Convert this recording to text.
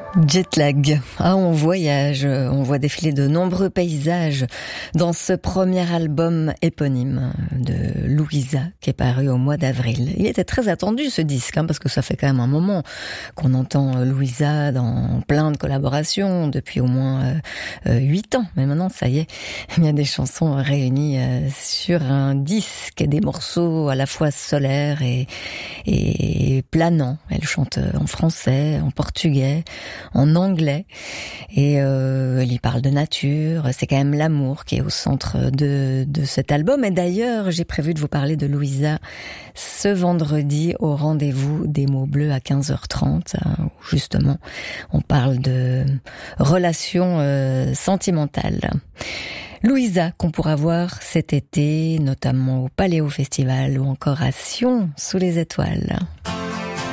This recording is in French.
Jetlag. On voyage, on voit défiler de nombreux paysages dans ce premier album éponyme de Louisa qui est paru au mois d'avril. Il était très attendu ce disque, parce que ça fait quand même un moment qu'on entend Louisa dans plein de collaborations depuis au moins 8 ans. Mais maintenant, ça y est, il y a des chansons réunies sur un disque, des morceaux à la fois solaires et planants. Elle chante en français, en portugais, en anglais, et elle y parle de nature. C'est quand même l'amour qui est au centre de cet album. Et d'ailleurs, j'ai prévu de vous parler de Louisa ce vendredi au rendez-vous des mots bleus à 15h30, où justement on parle de relations sentimentales. Louisa, qu'on pourra voir cet été, notamment au Paléo Festival ou encore à Sion sous les étoiles.